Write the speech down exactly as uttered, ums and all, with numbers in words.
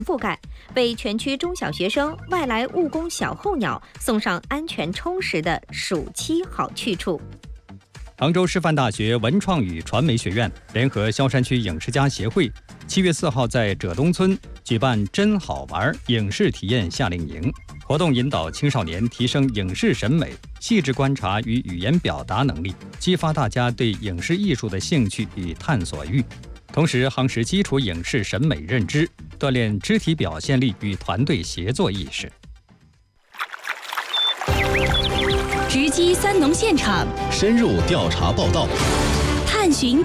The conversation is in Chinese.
覆盖，为全区中小学生、外来务工小候鸟送上安全充实的暑期好去处。 杭州师范大学文创与传媒学院联合萧山区影视家协会，七月四号在浙东村举办真好玩影视体验夏令营，活动引导青少年提升影视审美、细致观察与语言表达能力，激发大家对影视艺术的兴趣与探索欲，同时夯实基础影视审美认知，锻炼肢体表现力与团队协作意识。 直击三农现场， 深入调查报道，